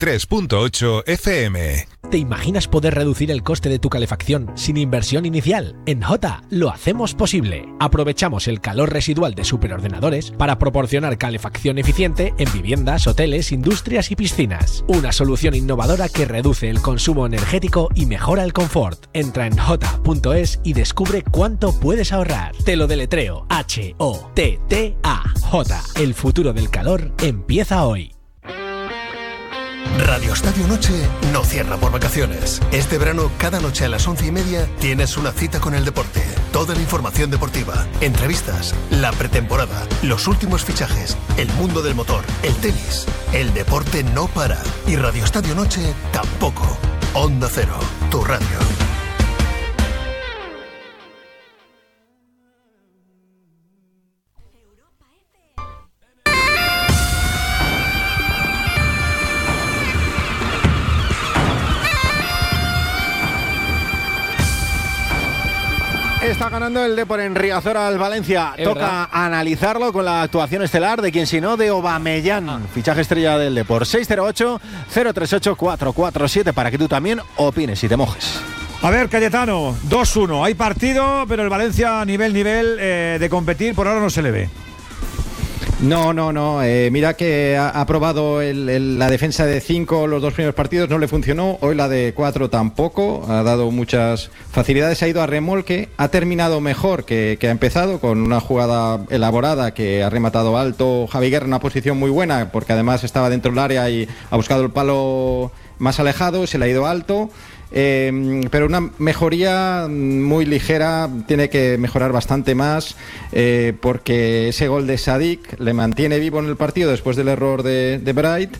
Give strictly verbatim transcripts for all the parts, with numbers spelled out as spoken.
tres punto ocho F M. ¿Te imaginas poder reducir el coste de tu calefacción sin inversión inicial? En Jota lo hacemos posible. Aprovechamos el calor residual de superordenadores para proporcionar calefacción eficiente en viviendas, hoteles, industrias y piscinas. Una solución innovadora que reduce el consumo energético y mejora el confort. Entra en jota punto es y descubre cuánto puedes ahorrar. Te lo deletreo. H O T T A. Jota. El futuro del calor empieza hoy. Radio Estadio Noche no cierra por vacaciones. Este verano, cada noche a las once y media, tienes una cita con el deporte. Toda la información deportiva, entrevistas, la pretemporada, los últimos fichajes, el mundo del motor, el tenis. El deporte no para. Y Radio Estadio Noche tampoco. Onda Cero, tu radio. Está ganando el Depor en Riazor al Valencia. Es Toca verdad. analizarlo con la actuación estelar de quien si no, de Aubameyang, ah. fichaje estrella del Depor. seis cero ocho, cero tres ocho, cuatro cuatro siete para que tú también opines y te mojes. A ver, Cayetano, dos uno. Hay partido, pero el Valencia a nivel, nivel eh, de competir por ahora no se le ve. No, no, no. Eh, mira que ha, ha probado el, el, la defensa de cinco los dos primeros partidos, no le funcionó. Hoy la de cuatro tampoco. Ha dado muchas facilidades, ha ido a remolque. Ha terminado mejor que, que ha empezado, con una jugada elaborada que ha rematado alto Javi Guerra en una posición muy buena, porque además estaba dentro del área y ha buscado el palo más alejado, se le ha ido alto. Eh, pero una mejoría muy ligera, tiene que mejorar bastante más, eh, porque ese gol de Sadik le mantiene vivo en el partido después del error de, de Bright,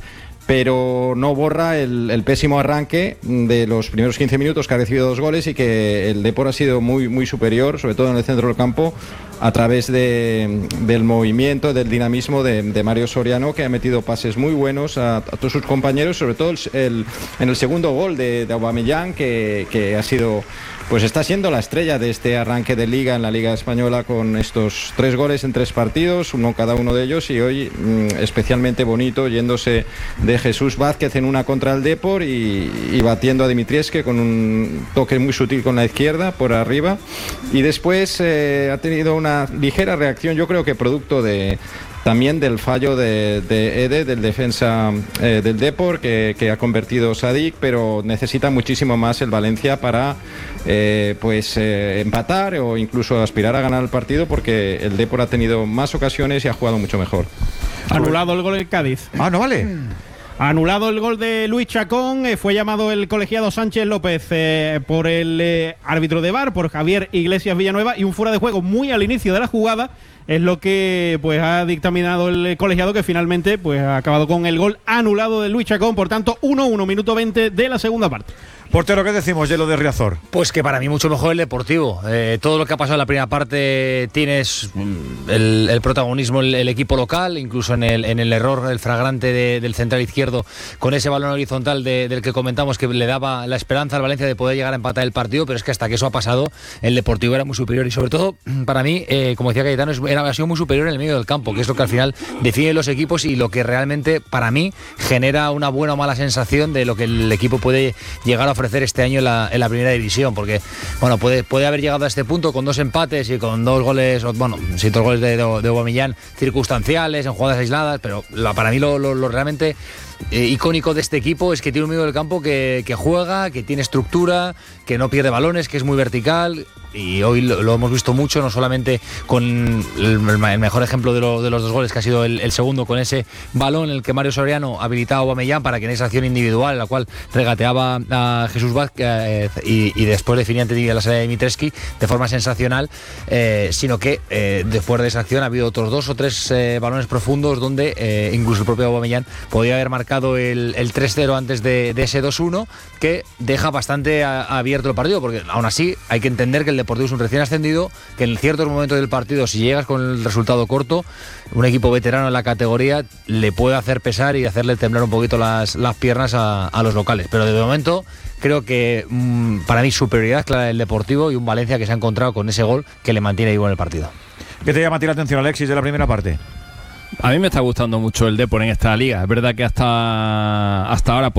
pero no borra el, el pésimo arranque de los primeros quince minutos, que ha recibido dos goles y que el Depor ha sido muy, muy superior, sobre todo en el centro del campo, a través de, del movimiento, del dinamismo de, de Mario Soriano, que ha metido pases muy buenos a, a todos sus compañeros, sobre todo el, el, en el segundo gol de, de Aubameyang, que, que ha sido... Pues está siendo la estrella de este arranque de Liga en la Liga Española, con estos tres goles en tres partidos, uno cada uno de ellos, y hoy mmm, especialmente bonito, yéndose de Jesús Vázquez en una contra el Depor y, y batiendo a Dimitrievski con un toque muy sutil con la izquierda por arriba, y después eh, ha tenido una ligera reacción, yo creo que producto de... también del fallo de, de Ede, del defensa eh, del Depor, que, que ha convertido Sadik, pero necesita muchísimo más el Valencia para eh, pues eh, empatar o incluso aspirar a ganar el partido, porque el Depor ha tenido más ocasiones y ha jugado mucho mejor. Anulado el gol del Cádiz. Ah, no vale. Anulado el gol de Luis Chacón, eh, fue llamado el colegiado Sánchez López eh, por el eh, árbitro de V A R, por Javier Iglesias Villanueva, y un fuera de juego muy al inicio de la jugada es lo que pues ha dictaminado el colegiado, que finalmente pues ha acabado con el gol anulado de Luis Chacón. Por tanto, uno uno, minuto veinte de la segunda parte. Portero, ¿qué decimos de lo de Riazor? Pues que para mí mucho mejor el Deportivo. Eh, todo lo que ha pasado en la primera parte tienes el, el protagonismo el, el equipo local, incluso en el, en el error, el flagrante de, del central izquierdo, con ese balón horizontal de, del que comentamos, que le daba la esperanza al Valencia de poder llegar a empatar el partido, pero es que hasta que eso ha pasado, el Deportivo era muy superior, y sobre todo, para mí, eh, como decía Cayetano, era, ha sido muy superior en el medio del campo, que es lo que al final define los equipos y lo que realmente, para mí, genera una buena o mala sensación de lo que el equipo puede llegar a ofrecer este año en la, en la primera división, porque bueno, puede, puede haber llegado a este punto con dos empates y con dos goles, bueno, sí, dos goles de, de, de Aubameyang circunstanciales, en jugadas aisladas, pero la, para mí lo, lo, lo realmente eh, icónico de este equipo es que tiene un medio del campo que, que juega, que tiene estructura, que no pierde balones, que es muy vertical. Y hoy lo, lo hemos visto mucho, no solamente con el, el mejor ejemplo de, lo, de los dos goles, que ha sido el, el segundo, con ese balón en el que Mario Soriano habilitaba a Aubameyang para que en esa acción individual, en la cual regateaba a Jesús Vázquez eh, y, y después definía ante la salida de Dimitrievski de forma sensacional, eh, sino que eh, después de esa acción ha habido otros dos o tres eh, balones profundos donde eh, incluso el propio Aubameyang podía haber marcado el, el tres cero antes de, de ese dos uno, que deja bastante a, abierto el partido, porque aún así hay que entender que el Deportivo es un recién ascendido, que en ciertos momentos del partido, si llegas con el resultado corto, un equipo veterano en la categoría le puede hacer pesar y hacerle temblar un poquito las, las piernas a, a los locales, pero de momento creo que mmm, para mí superioridad clara del Deportivo, y un Valencia que se ha encontrado con ese gol que le mantiene vivo en el partido. ¿Qué te llama a ti la atención, Alexis, de la primera parte? A mí me está gustando mucho el Depor en esta liga. Es verdad que hasta, hasta ahora pues